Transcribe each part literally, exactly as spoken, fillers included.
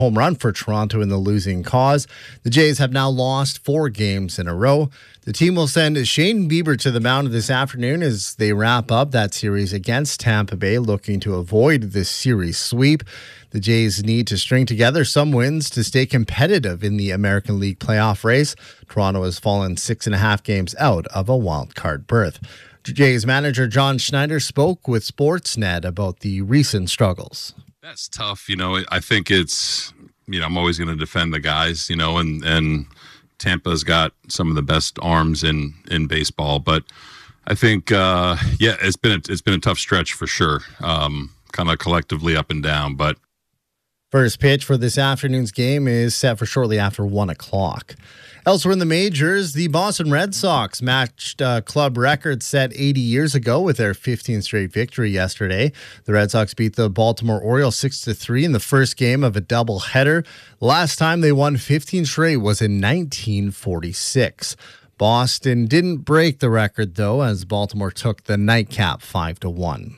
home run for Toronto in the losing cause. The Jays have now lost four games in a row. The team will send Shane Bieber to the mound this afternoon as they wrap up that series against Tampa Bay, looking to avoid this series sweep. The Jays need to string together some wins to stay competitive in the American League playoff race. Toronto has fallen six and a half games out of a wild card berth. Jays manager John Schneider spoke with Sportsnet about the recent struggles. That's tough. You know, I think it's, you know, I'm always going to defend the guys, you know, and, and Tampa's got some of the best arms in, in baseball. But I think, uh, yeah, it's been, a, it's been a tough stretch for sure. Um, kind of collectively up and down, but. First pitch for this afternoon's game is set for shortly after one o'clock. Elsewhere in the majors, the Boston Red Sox matched a club record set eighty years ago with their fifteenth straight victory yesterday. The Red Sox beat the Baltimore Orioles six to three in the first game of a doubleheader. Last time they won fifteen straight was in nineteen forty-six. Boston didn't break the record, though, as Baltimore took the nightcap five to one.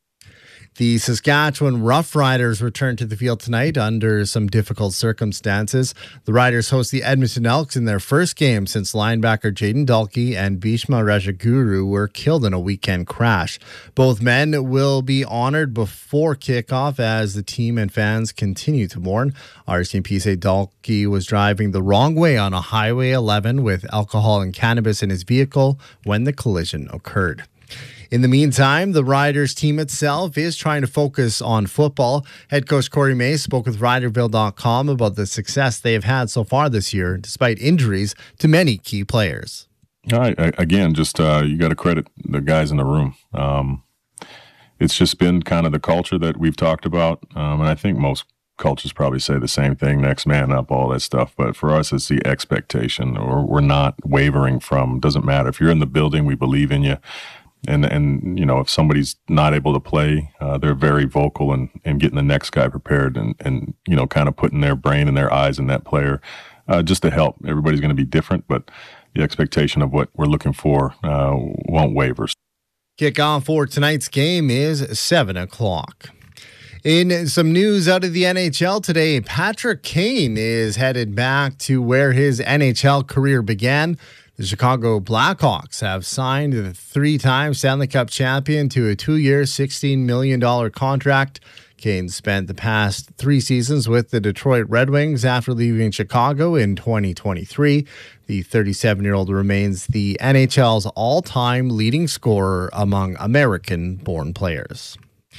The Saskatchewan Roughriders return to the field tonight under some difficult circumstances. The Riders host the Edmonton Elks in their first game since linebacker Jaden Dalkey and Bhishma Rajaguru were killed in a weekend crash. Both men will be honored before kickoff as the team and fans continue to mourn. R C M P say Dalkey was driving the wrong way on a Highway eleven with alcohol and cannabis in his vehicle when the collision occurred. In the meantime, the Riders team itself is trying to focus on football. Head coach Corey May spoke with Riderville dot com about the success they have had so far this year, despite injuries to many key players. All right. Again, just uh, you got to credit the guys in the room. Um, it's just been kind of the culture that we've talked about, um, and I think most cultures probably say the same thing, next man up, all that stuff. But for us, it's the expectation, or we're not wavering from. Doesn't matter. If you're in the building, we believe in you. And, and you know, if somebody's not able to play, uh, they're very vocal and in, in getting the next guy prepared and, and, you know, kind of putting their brain and their eyes in that player uh, just to help. Everybody's going to be different, but the expectation of what we're looking for uh, won't waver. Kickoff for tonight's game is seven o'clock. In some news out of the N H L today, Patrick Kane is headed back to where his N H L career began. The Chicago Blackhawks have signed the three-time Stanley Cup champion to a two-year, sixteen million dollars contract. Kane spent the past three seasons with the Detroit Red Wings after leaving Chicago in twenty twenty-three. The thirty-seven-year-old remains the N H L's all-time leading scorer among American-born players.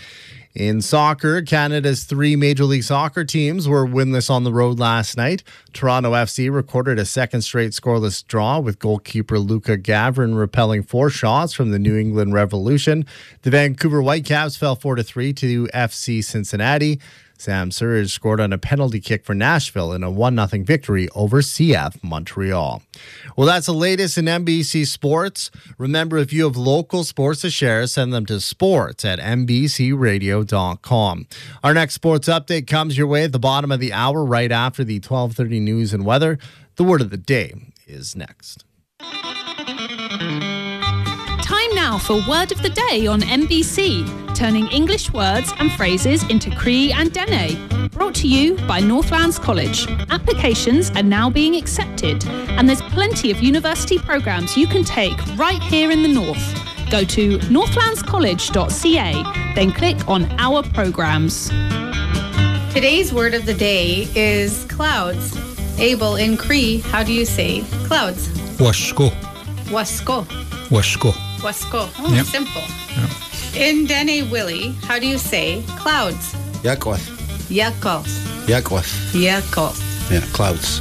In soccer, Canada's three Major League Soccer teams were winless on the road last night. Toronto F C recorded a second straight scoreless draw with goalkeeper Luca Gavrin repelling four shots from the New England Revolution. The Vancouver Whitecaps fell four to three to F C Cincinnati. Sam Surridge scored on a penalty kick for Nashville in a one nothing victory over C F Montreal. Well, that's the latest in N B C Sports. Remember, if you have local sports to share, send them to sports at N B C radio dot com. Our next sports update comes your way at the bottom of the hour, right after the twelve thirty news and weather. The word of the day is next. Time now for Word of the Day on N B C, turning English words and phrases into Cree and Dene. Brought to you by Northlands College. Applications are now being accepted, and there's plenty of university programs you can take right here in the North. Go to northlands college dot c a, then click on Our Programs. Today's word of the day is clouds. Abel, in Cree, how do you say clouds? Washko. Wasko. Washko. Wasko. Oh, Yep. simple. Yep. In Dene Willie, how do you say clouds? Yakos. Yakos. Yakos. Yakos. Yeah, clouds.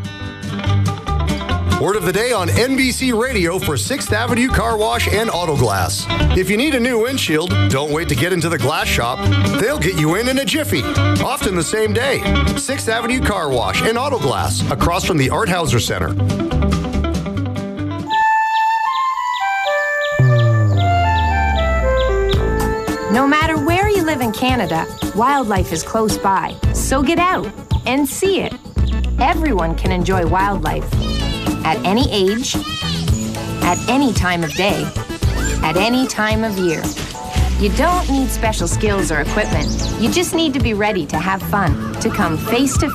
Word of the day on N B C Radio for sixth Avenue Car Wash and Auto Glass. If you need a new windshield, don't wait to get into the glass shop. They'll get you in in a jiffy, often the same day. sixth Avenue Car Wash and Auto Glass, across from the Art Hauser Center. No matter where you live in Canada, wildlife is close by. So get out and see it. Everyone can enjoy wildlife. At any age, at any time of day, at any time of year. You don't need special skills or equipment. You just need to be ready to have fun, to come face to